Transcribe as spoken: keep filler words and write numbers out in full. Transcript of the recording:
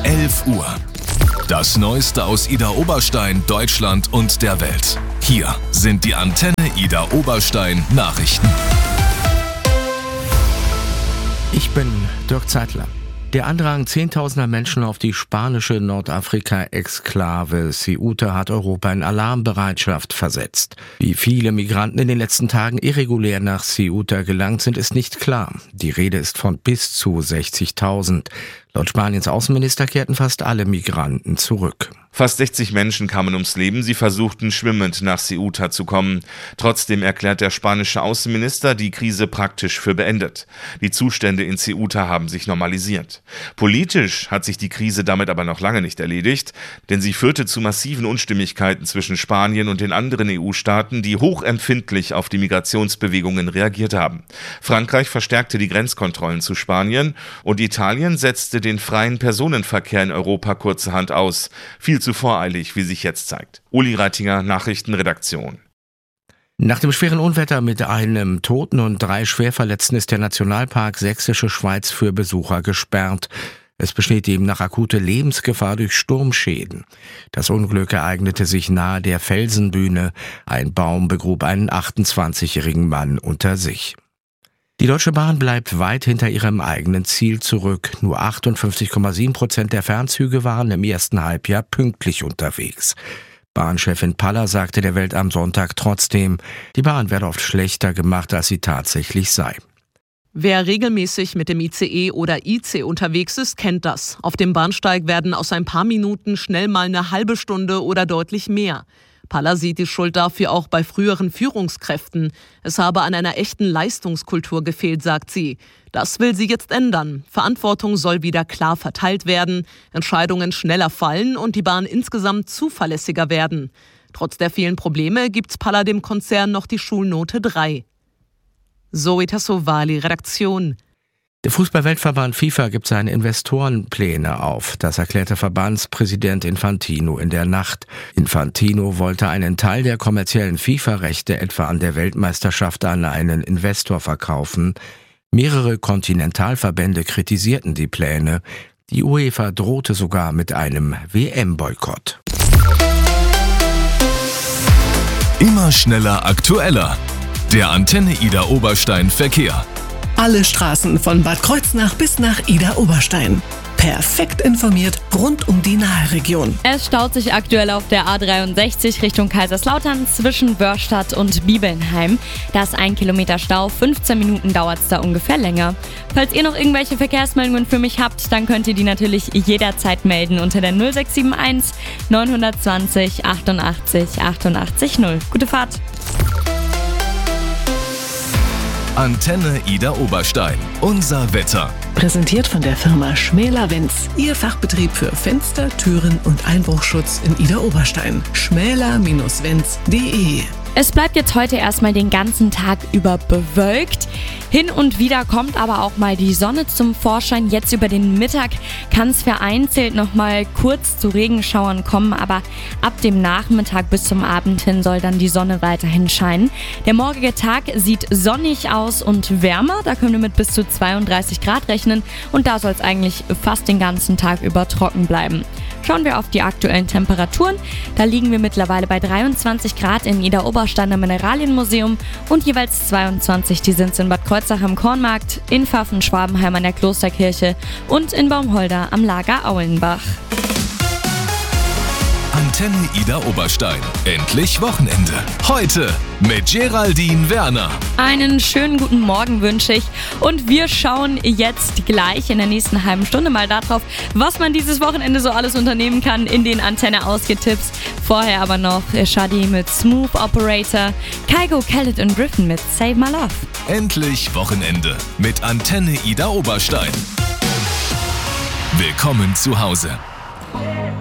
elf Uhr. Das Neueste aus Idar Oberstein, Deutschland und der Welt. Hier sind die Antenne Idar Oberstein Nachrichten. Ich bin Dirk Zeitler. Der Andrang zehntausender Menschen auf die spanische Nordafrika-Exklave Ceuta hat Europa in Alarmbereitschaft versetzt. Wie viele Migranten in den letzten Tagen irregulär nach Ceuta gelangt sind, ist nicht klar. Die Rede ist von bis zu sechzigtausend. Laut Spaniens Außenminister kehrten fast alle Migranten zurück. Fast sechzig Menschen kamen ums Leben, sie versuchten schwimmend nach Ceuta zu kommen. Trotzdem erklärt der spanische Außenminister die Krise praktisch für beendet. Die Zustände in Ceuta haben sich normalisiert. Politisch hat sich die Krise damit aber noch lange nicht erledigt, denn sie führte zu massiven Unstimmigkeiten zwischen Spanien und den anderen E U-Staaten, die hochempfindlich auf die Migrationsbewegungen reagiert haben. Frankreich verstärkte die Grenzkontrollen zu Spanien und Italien setzte den freien Personenverkehr in Europa kurzerhand aus. Viel zu voreilig, wie sich jetzt zeigt. Uli Reitinger, Nachrichtenredaktion. Nach dem schweren Unwetter mit einem Toten und drei Schwerverletzten ist der Nationalpark Sächsische Schweiz für Besucher gesperrt. Es besteht demnach akute Lebensgefahr durch Sturmschäden. Das Unglück ereignete sich nahe der Felsenbühne. Ein Baum begrub einen achtundzwanzigjährigen Mann unter sich. Die Deutsche Bahn bleibt weit hinter ihrem eigenen Ziel zurück. Nur achtundfünfzig Komma sieben Prozent der Fernzüge waren im ersten Halbjahr pünktlich unterwegs. Bahnchefin Paller sagte der Welt am Sonntag trotzdem, die Bahn werde oft schlechter gemacht, als sie tatsächlich sei. Wer regelmäßig mit dem I C E oder I C unterwegs ist, kennt das. Auf dem Bahnsteig werden aus ein paar Minuten schnell mal eine halbe Stunde oder deutlich mehr. Paller sieht die Schuld dafür auch bei früheren Führungskräften. Es habe an einer echten Leistungskultur gefehlt, sagt sie. Das will sie jetzt ändern. Verantwortung soll wieder klar verteilt werden, Entscheidungen schneller fallen und die Bahn insgesamt zuverlässiger werden. Trotz der vielen Probleme gibt Paller dem Konzern noch die Schulnote drei. Zoe Tassovali, Redaktion. Der Fußball-Weltverband FIFA gibt seine Investorenpläne auf. Das erklärte Verbandspräsident Infantino in der Nacht. Infantino wollte einen Teil der kommerziellen FIFA-Rechte etwa an der Weltmeisterschaft an einen Investor verkaufen. Mehrere Kontinentalverbände kritisierten die Pläne. Die UEFA drohte sogar mit einem W M-Boykott. Immer schneller, aktueller. Der Antenne Idar Oberstein Verkehr. Alle Straßen von Bad Kreuznach bis nach Idar Oberstein. Perfekt informiert rund um die Nahe-Region. Es staut sich aktuell auf der A dreiundsechzig Richtung Kaiserslautern zwischen Wörstadt und Biebenheim. Da ist ein Kilometer Stau, fünfzehn Minuten dauert es da ungefähr länger. Falls ihr noch irgendwelche Verkehrsmeldungen für mich habt, dann könnt ihr die natürlich jederzeit melden unter der null sechs sieben eins neun zwei null achtundachtzig achtundachtzig null. Gute Fahrt! Antenne Idar Oberstein. Unser Wetter. Präsentiert von der Firma Schmäler-Wenz. Ihr Fachbetrieb für Fenster, Türen und Einbruchschutz in Idar Oberstein. schmäler Bindestrich wenz punkt de. Es bleibt jetzt heute erstmal den ganzen Tag über bewölkt. Hin und wieder kommt aber auch mal die Sonne zum Vorschein. Jetzt über den Mittag kann es vereinzelt noch mal kurz zu Regenschauern kommen, aber ab dem Nachmittag bis zum Abend hin soll dann die Sonne weiterhin scheinen. Der morgige Tag sieht sonnig aus und wärmer. Da können wir mit bis zu zweiunddreißig Grad rechnen und da soll es eigentlich fast den ganzen Tag über trocken bleiben. Schauen wir auf die aktuellen Temperaturen. Da liegen wir mittlerweile bei dreiundzwanzig Grad in Idar Oberstein am Mineralienmuseum und jeweils zweiundzwanzig, die sind in Bad Kreuznach am Kornmarkt, in Pfaffen-Schwabenheim an der Klosterkirche und in Baumholder am Lager Aulenbach. Antenne Idar Oberstein. Endlich Wochenende. Heute mit Geraldine Werner. Einen schönen guten Morgen wünsche ich. Und wir schauen jetzt gleich in der nächsten halben Stunde mal darauf, was man dieses Wochenende so alles unternehmen kann in den Antenne-Ausgetipps. Vorher aber noch Shadi mit Smooth Operator, Kygo, Khaled und Griffin mit Save My Love. Endlich Wochenende mit Antenne Idar Oberstein. Willkommen zu Hause.